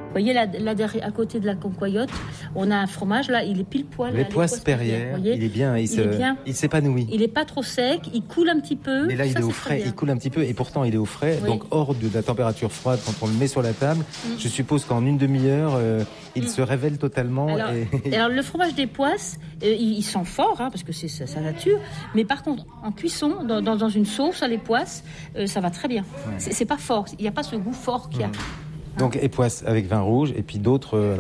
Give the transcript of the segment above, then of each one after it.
Vous voyez là derrière, à côté de la concoyote, on a un fromage là, il est pile poil. Les poisses Perrières, il est bien, il s'épanouit. Il n'est pas trop sec, il coule un petit peu. Mais là, il est au frais, il coule un petit peu et pourtant il est au frais, donc hors de la température froide quand on le met sur la table. Je suppose qu'en une demi-heure, il se révèle totalement. Alors le fromage des poisses, il sent fort, parce que c'est sa nature. Mais par contre, en cuisson, dans une sauce à les poisses, ça va très bien. Ouais. C'est pas fort, il n'y a pas ce goût fort qu'il y a. Donc époisse avec vin rouge et puis d'autres.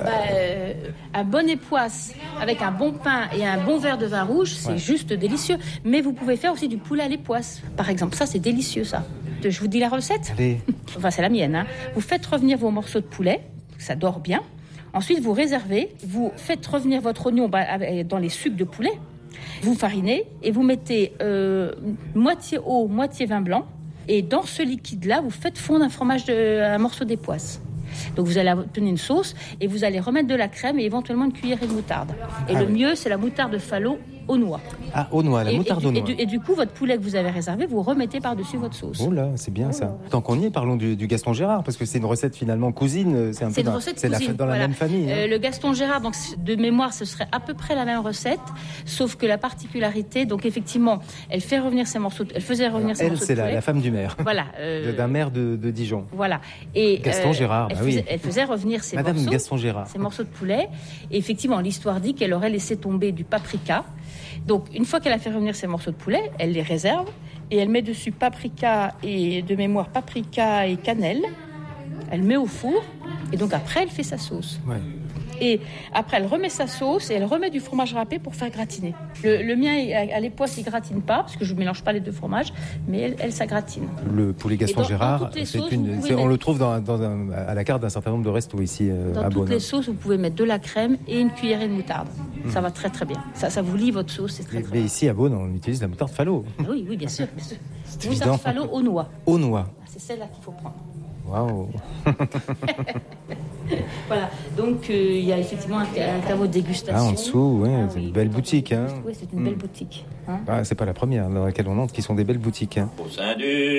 Un bon époisse avec un bon pain et un bon verre de vin rouge, c'est juste délicieux. Mais vous pouvez faire aussi du poulet à l'époisse, par exemple. Ça, c'est délicieux, ça. Je vous dis la recette. Allez. Enfin, c'est la mienne. Vous faites revenir vos morceaux de poulet, ça dort bien. Ensuite, vous réservez. Vous faites revenir votre oignon dans les sucs de poulet. Vous farinez et vous mettez moitié eau, moitié vin blanc. Et dans ce liquide-là, vous faites fondre un morceau d'époisse. Donc vous allez obtenir une sauce et vous allez remettre de la crème et éventuellement une cuillerée de moutarde. Et mieux, c'est la moutarde de Fallot aux noix. Ah, aux noix, la moutarde aux noix. Et du coup, votre poulet que vous avez réservé, vous remettez par-dessus votre sauce. Oh là, c'est bien ça. Tant qu'on y est, parlons du Gaston Gérard, parce que c'est une recette finalement cousine. C'est une recette cousine. Dans la même famille. Le Gaston Gérard, donc de mémoire, ce serait à peu près la même recette, sauf que la particularité, donc effectivement, elle faisait revenir ses morceaux de poulet. Elle, c'est la femme du maire. Voilà. D'un maire de Dijon. Voilà. Et Gaston Gérard, elle faisait revenir ses morceaux de poulet. Et effectivement, l'histoire dit qu'elle aurait laissé tomber du paprika. Donc, une fois qu'elle a fait revenir ses morceaux de poulet, elle les réserve et elle met dessus paprika et cannelle. Elle met au four et donc après, elle fait sa sauce. Ouais. Et après, elle remet sa sauce et elle remet du fromage râpé pour faire gratiner. Le mien, à l'époisse, il gratine pas parce que je ne mélange pas les deux fromages, mais elle, ça gratine. Le poulet Gaston Gérard, on le trouve à la carte d'un certain nombre de restos ici à Beaune. Dans toutes les sauces, vous pouvez mettre de la crème et une cuillerée de moutarde. Ça va très très bien. Ça vous lie votre sauce, c'est très très bien. Mais ici à Beaune, on utilise la moutarde Fallot. Oui, bien sûr. Moutarde Fallot aux noix. Aux noix. C'est celle-là qu'il faut prendre. Waouh. Voilà, donc il y a effectivement un caveau de dégustation. En dessous, c'est une belle boutique. Oui, c'est une belle boutique. C'est pas la première dans laquelle on entre qui sont des belles boutiques.